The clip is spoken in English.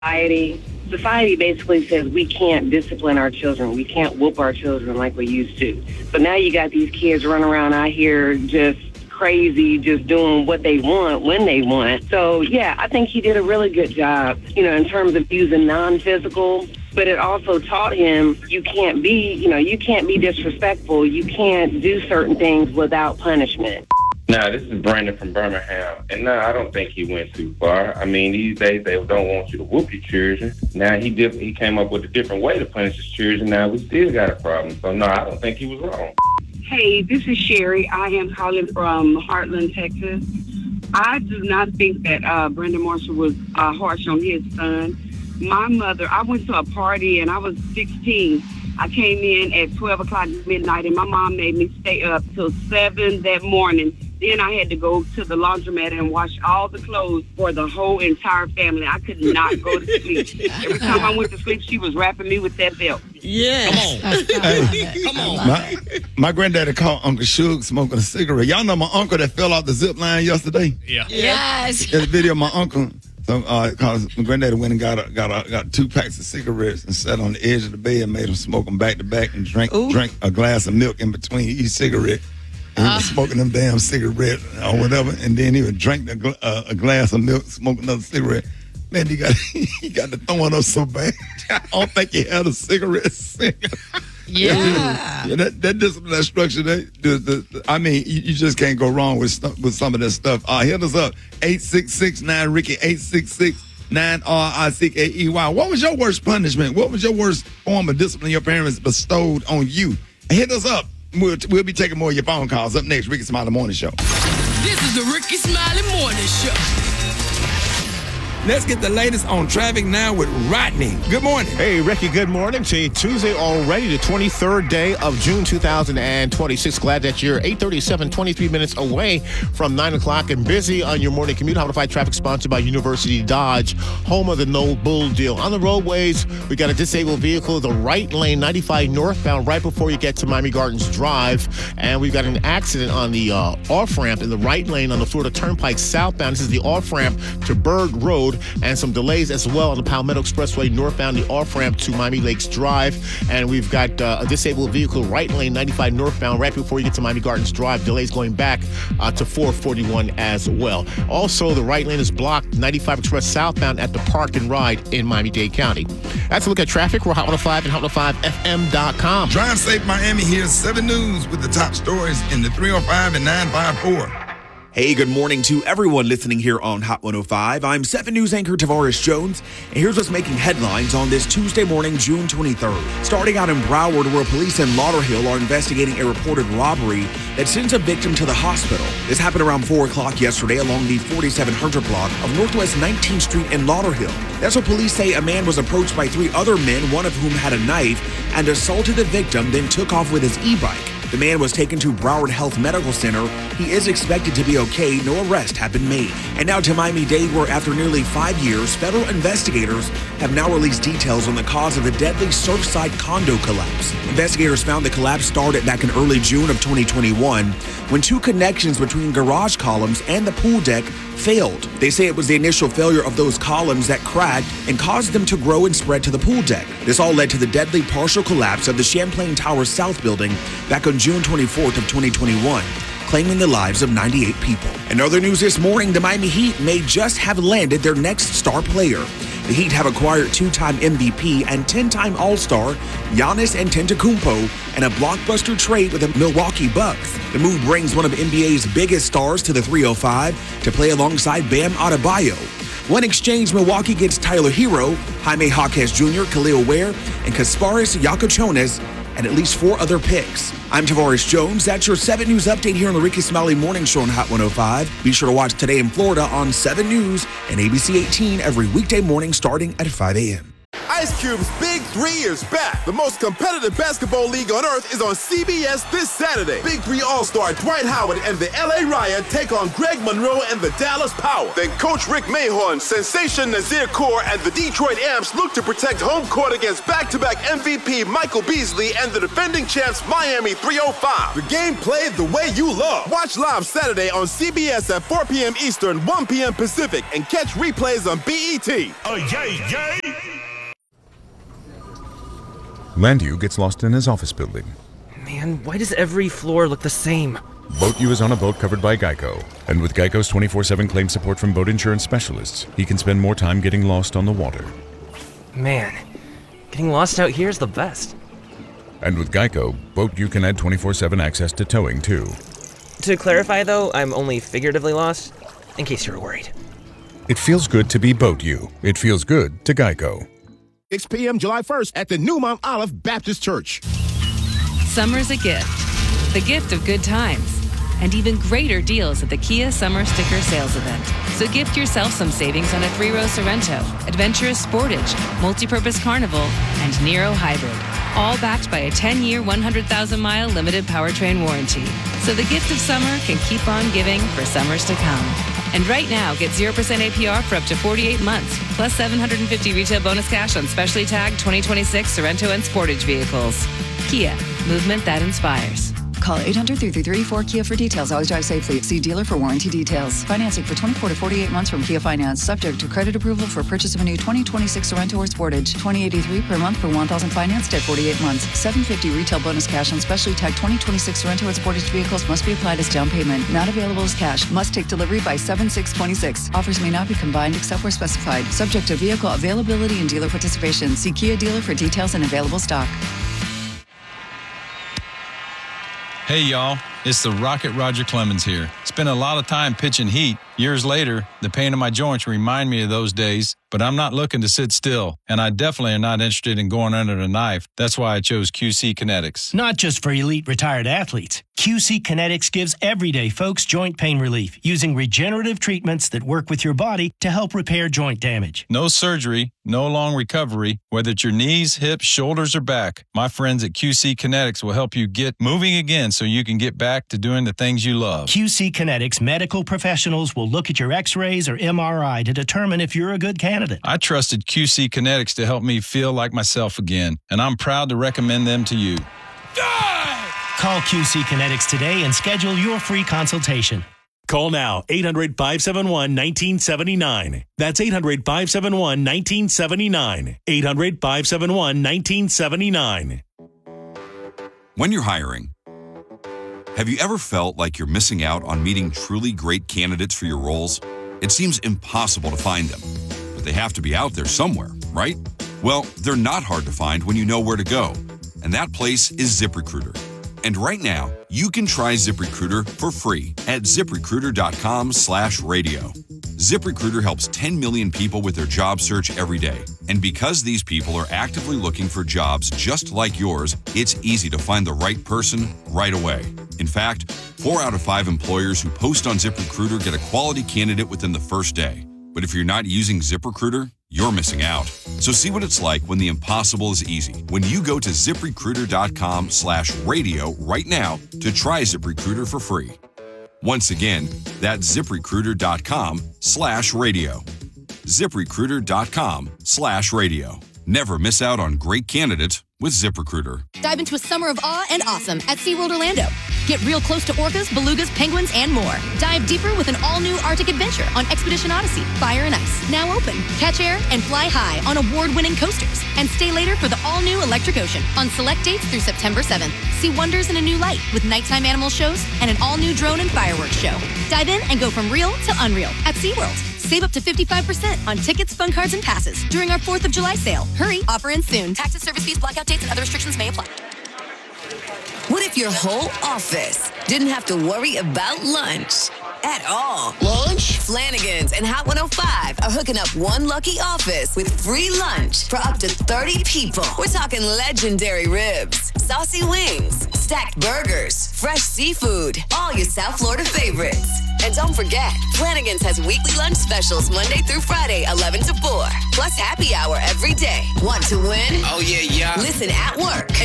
Society basically says we can't discipline our children. We can't whoop our children like we used to. But now you got these kids running around out here just crazy, just doing what they want when they want. So, yeah, I think he did a really good job, in terms of using non-physical. But it also taught him you can't be disrespectful. You can't do certain things without punishment. Nah, this is Brandon from Birmingham, and I don't think he went too far. I mean, these days they don't want you to whoop your children. Now he came up with a different way to punish his children. Now we still got a problem. So no, I don't think he was wrong. Hey, this is Sherry. I am calling from Heartland, Texas. I do not think that Brandon Marshall was harsh on his son. My mother, I went to a party and I was 16. I came in at 12 o'clock midnight and my mom made me stay up till 7 that morning. Then I had to go to the laundromat and wash all the clothes for the whole entire family. I could not go to sleep. Every time I went to sleep, she was wrapping me with that belt. Yeah. Come on. My granddaddy called Uncle Suge smoking a cigarette. Y'all know my uncle that fell off the zip line yesterday? Yeah. Yes. There's a video of my uncle. So, cause my granddaddy went and got 2 packs of cigarettes and sat on the edge of the bed and made him smoke them back to back and drank a glass of milk in between each cigarette. And he was smoking them damn cigarettes or whatever, and then he would drink a glass of milk, smoke another cigarette. Man, he got to throwing up so bad. I don't think he had a cigarette. Yeah. That discipline, that structure, I mean, you just can't go wrong with some of that stuff. Hit us up, 866-9-RICKY, 866-9-RICKEY. What was your worst punishment? What was your worst form of discipline your parents bestowed on you? Hit us up. We'll be taking more of your phone calls. Up next, Ricky Smiley Morning Show. This is the Ricky Smiley Morning Show. Let's get the latest on traffic now with Rodney. Good morning. Hey, Ricky, good morning to you. Tuesday already, the 23rd day of June 2026. Glad that you're 8:37, 23 minutes away from 9 o'clock and busy on your morning commute. How to Fight Traffic sponsored by University Dodge, home of the No Bull deal. On the roadways, we got a disabled vehicle, the right lane, 95 northbound, right before you get to Miami Gardens Drive. And we've got an accident on the off-ramp in the right lane on the Florida Turnpike southbound. This is the off-ramp to Bird Road. And some delays as well on the Palmetto Expressway northbound, the off-ramp to Miami Lakes Drive. And we've got a disabled vehicle, right lane, 95 northbound, right before you get to Miami Gardens Drive. Delays going back to 441 as well. Also, the right lane is blocked, 95 Express southbound at the Park and Ride in Miami-Dade County. That's a look at traffic. We're Hot 105 and Hot105FM.com. Drive Safe Miami. Here's 7 News with the top stories in the 305 and 954. Hey, good morning to everyone listening here on Hot 105. I'm 7 News anchor Tavares Jones, and here's what's making headlines on this Tuesday morning, June 23rd. Starting out in Broward, where police in Lauderhill are investigating a reported robbery that sends a victim to the hospital. This happened around 4 o'clock yesterday along the 4700 block of Northwest 19th Street in Lauderhill. That's what police say. A man was approached by 3 other men, one of whom had a knife, and assaulted the victim, then took off with his e-bike. The man was taken to Broward Health Medical Center. He is expected to be okay. No arrest have been made. And now to Miami-Dade, where after nearly 5 years, federal investigators have now released details on the cause of the deadly Surfside condo collapse. Investigators found the collapse started back in early June of 2021 when 2 connections between garage columns and the pool deck failed. They say it was the initial failure of those columns that cracked and caused them to grow and spread to the pool deck. This all led to the deadly partial collapse of the Champlain Towers South building back on June 24th of 2021, claiming the lives of 98 people. In other news this morning, the Miami Heat may just have landed their next star player. The Heat have acquired 2-time MVP and 10-time All-Star Giannis Antetokounmpo and a blockbuster trade with the Milwaukee Bucks. The move brings one of NBA's biggest stars to the 305 to play alongside Bam Adebayo. One exchange, Milwaukee gets Tyler Hero, Jaime Jaquez Jr., Khalil Ware, and Kasparis Yakochonis, and at least 4 other picks. I'm Tavares Jones. That's your 7 News update here on the Ricky Smiley Morning Show on Hot 105. Be sure to watch Today in Florida on 7 News and ABC 18 every weekday morning starting at 5 a.m. Ice Cube's Big 3 is back. The most competitive basketball league on earth is on CBS this Saturday. Big 3 All-Star Dwight Howard and the LA Riot take on Greg Monroe and the Dallas Power. Then Coach Rick Mahorn, Sensation Nazir Kaur, and the Detroit Amps look to protect home court against back-to-back MVP Michael Beasley and the defending champs Miami 305. The game played the way you love. Watch live Saturday on CBS at 4 p.m. Eastern, 1 p.m. Pacific, and catch replays on BET. Oh, yay, yay! Landu gets lost in his office building. Man, why does every floor look the same? Boat U is on a boat covered by Geico. And with Geico's 24/7 claim support from boat insurance specialists, he can spend more time getting lost on the water. Man, getting lost out here is the best. And with Geico, Boat U can add 24/7 access to towing, too. To clarify, though, I'm only figuratively lost, in case you were worried. It feels good to be Boat U. It feels good to Geico. 6 p.m. July 1st at the New Mount Olive Baptist Church. Summer's a gift. The gift of good times. And even greater deals at the Kia Summer Sticker Sales Event. So gift yourself some savings on a 3-row Sorrento, Adventurous Sportage, Multipurpose Carnival, and Nero Hybrid. All backed by a 10-year, 100,000-mile limited powertrain warranty. So the gift of summer can keep on giving for summers to come. And right now, get 0% APR for up to 48 months, plus $750 retail bonus cash on specially tagged 2026 Sorrento and Sportage vehicles. Kia, movement that inspires. Call 800-333-4KIA for details. Always drive safely. See dealer for warranty details. Financing for 24 to 48 months from Kia Finance. Subject to credit approval for purchase of a new 2026 Sorrento or Sportage. $20.83 per month for 1,000 financed at 48 months. $750 retail bonus cash on specially tagged 2026 Sorrento or Sportage vehicles must be applied as down payment. Not available as cash. Must take delivery by 7/6/26. Offers may not be combined except where specified. Subject to vehicle availability and dealer participation. See Kia dealer for details and available stock. Hey y'all, it's the Rocket Roger Clemens here. Spent a lot of time pitching heat. Years later, the pain in my joints remind me of those days, but I'm not looking to sit still, and I definitely am not interested in going under the knife. That's why I chose QC Kinetics. Not just for elite retired athletes. QC Kinetics gives everyday folks joint pain relief using regenerative treatments that work with your body to help repair joint damage. No surgery, no long recovery, whether it's your knees, hips, shoulders, or back. My friends at QC Kinetics will help you get moving again so you can get back to doing the things you love. QC Kinetics medical professionals will look at your x-rays or MRI to determine if you're a good candidate. I trusted QC Kinetics to help me feel like myself again, and I'm proud to recommend them to you. Call QC Kinetics today and schedule your free consultation. Call now, 800-571-1979. That's 800-571-1979. 800-571-1979. When you're hiring, have you ever felt like you're missing out on meeting truly great candidates for your roles? It seems impossible to find them, but they have to be out there somewhere, right? Well, they're not hard to find when you know where to go, and that place is ZipRecruiter. And right now, you can try ZipRecruiter for free at ZipRecruiter.com/radio. ZipRecruiter helps 10 million people with their job search every day. And because these people are actively looking for jobs just like yours, it's easy to find the right person right away. In fact, 4 out of 5 employers who post on ZipRecruiter get a quality candidate within the first day. But if you're not using ZipRecruiter, you're missing out. So see what it's like when the impossible is easy. When you go to ZipRecruiter.com/radio right now to try ZipRecruiter for free. Once again, that's ZipRecruiter.com/radio. ZipRecruiter.com/radio. Never miss out on great candidates with ZipRecruiter. Dive into a summer of awe and awesome at SeaWorld Orlando. Get real close to orcas, belugas, penguins, and more. Dive deeper with an all-new Arctic adventure on Expedition Odyssey, Fire and Ice. Now open. Catch air and fly high on award-winning coasters. And stay later for the all-new Electric Ocean on select dates through September 7th. See wonders in a new light with nighttime animal shows and an all-new drone and fireworks show. Dive in and go from real to unreal at SeaWorld. Save up to 55% on tickets, fun cards, and passes during our 4th of July sale. Hurry, offer ends soon. Taxes, service fees, blackout dates, and other restrictions may apply. What if your whole office didn't have to worry about lunch at all? Lunch? Flanagan's and Hot 105 are hooking up one lucky office with free lunch for up to 30 people. We're talking legendary ribs, saucy wings, stacked burgers, fresh seafood, all your South Florida favorites. And don't forget, Flanagan's has weekly lunch specials Monday through Friday, 11 to 4. Plus happy hour every day. Want to win? Oh, yeah. Listen at work.